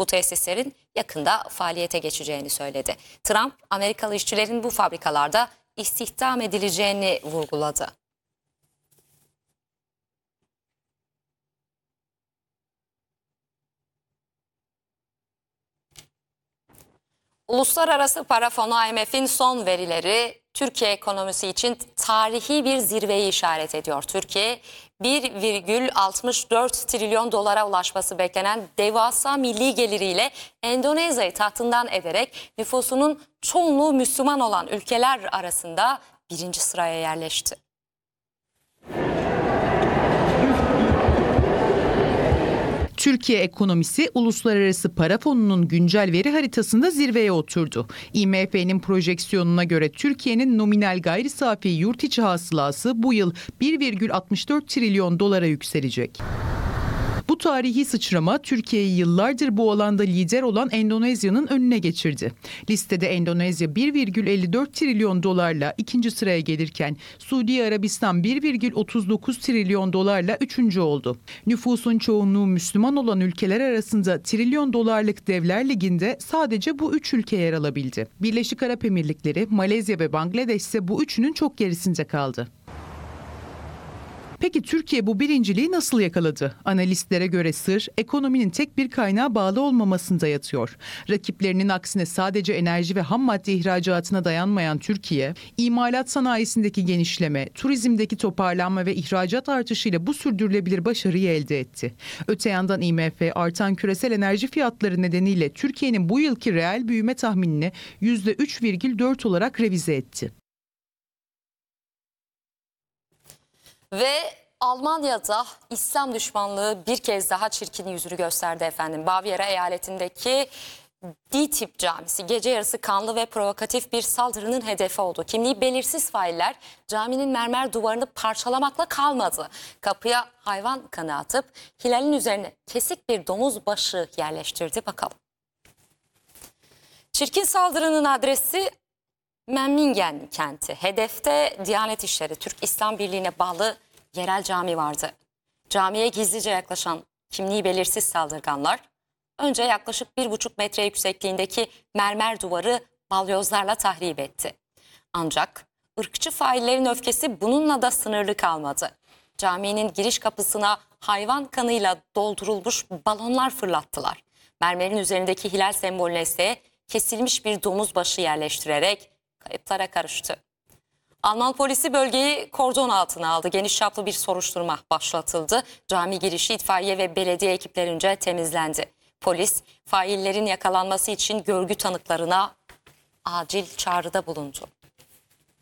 Bu tesislerin yakında faaliyete geçeceğini söyledi. Trump, Amerikalı işçilerin bu fabrikalarda istihdam edileceğini vurguladı. Uluslararası Para Fonu IMF'in son verileri Türkiye ekonomisi için tarihi bir zirveyi işaret ediyor. Türkiye 1,64 trilyon dolara ulaşması beklenen devasa milli geliriyle Endonezya'yı tahtından ederek nüfusunun çoğunluğu Müslüman olan ülkeler arasında birinci sıraya yerleşti. Türkiye ekonomisi Uluslararası Para Fonu'nun güncel veri haritasında zirveye oturdu. IMF'nin projeksiyonuna göre Türkiye'nin nominal gayri safi yurt içi hasılası bu yıl 1,64 trilyon dolara yükselecek. Bu tarihi sıçrama Türkiye'yi yıllardır bu alanda lider olan Endonezya'nın önüne geçirdi. Listede Endonezya 1,54 trilyon dolarla ikinci sıraya gelirken Suudi Arabistan 1,39 trilyon dolarla üçüncü oldu. Nüfusun çoğunluğu Müslüman olan ülkeler arasında trilyon dolarlık Devler Ligi'nde sadece bu üç ülke yer alabildi. Birleşik Arap Emirlikleri, Malezya ve Bangladeş ise bu üçünün çok gerisinde kaldı. Peki Türkiye bu birinciliği nasıl yakaladı? Analistlere göre sır, ekonominin tek bir kaynağa bağlı olmamasında yatıyor. Rakiplerinin aksine sadece enerji ve ham madde ihracatına dayanmayan Türkiye, imalat sanayisindeki genişleme, turizmdeki toparlanma ve ihracat artışıyla bu sürdürülebilir başarıyı elde etti. Öte yandan IMF, artan küresel enerji fiyatları nedeniyle Türkiye'nin bu yılki reel büyüme tahminini %3,4 olarak revize etti. Ve Almanya'da İslam düşmanlığı bir kez daha çirkin yüzünü gösterdi efendim. Bavyera eyaletindeki DİTİB camisi gece yarısı kanlı ve provokatif bir saldırının hedefi oldu. Kimliği belirsiz failler caminin mermer duvarını parçalamakla kalmadı. Kapıya hayvan kanı atıp hilalin üzerine kesik bir domuz başı yerleştirdi. Bakalım. Çirkin saldırının adresi Memmingen kenti. Hedefte Diyanet İşleri Türk İslam Birliği'ne bağlı yerel cami vardı. Camiye gizlice yaklaşan kimliği belirsiz saldırganlar önce yaklaşık 1,5 metre yüksekliğindeki mermer duvarı balyozlarla tahrip etti. Ancak ırkçı faillerin öfkesi bununla da sınırlı kalmadı. Caminin giriş kapısına hayvan kanıyla doldurulmuş balonlar fırlattılar. Mermerin üzerindeki hilal sembolüne ise kesilmiş bir domuz başı yerleştirerek kayıplara karıştı. Alman polisi bölgeyi kordon altına aldı. Geniş çaplı bir soruşturma başlatıldı. Cami girişi itfaiye ve belediye ekiplerince temizlendi. Polis faillerin yakalanması için görgü tanıklarına acil çağrıda bulundu.